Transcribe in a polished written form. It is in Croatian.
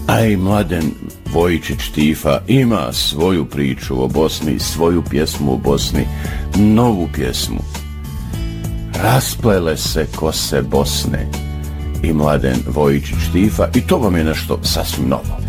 A i Mladen Vojičić Tifa ima svoju priču o Bosni, svoju pjesmu o Bosni, novu pjesmu. Rasplele se kose Bosne i Mladen Vojičić Tifa, i to vam je nešto sasvim novo.